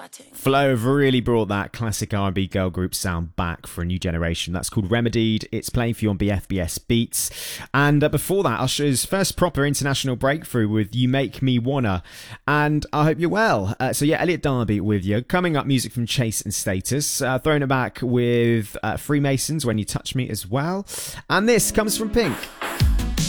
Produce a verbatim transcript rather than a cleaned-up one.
Flo have really brought that classic R and B girl group sound back for a new generation. That's called Remedied. It's playing for you on B F B S Beats. And uh, before that, Usher's first proper international breakthrough with You Make Me Wanna. And I hope you're well. Uh, so yeah, Elliot Darby with you. Coming up, music from Chase and Status. Uh, throwing it back with uh, Freemasons, When You Touch Me as well. And this comes from Pink.